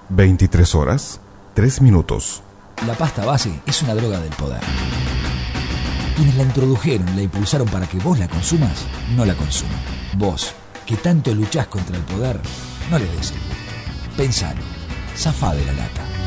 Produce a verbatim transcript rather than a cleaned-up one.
veintitrés horas, tres minutos. La pasta base es una droga del poder. Quienes la introdujeron y la impulsaron para que vos la consumas, no la consuman. Vos, que tanto luchás contra el poder, no les des el gusto. Pensalo. Zafá de la lata.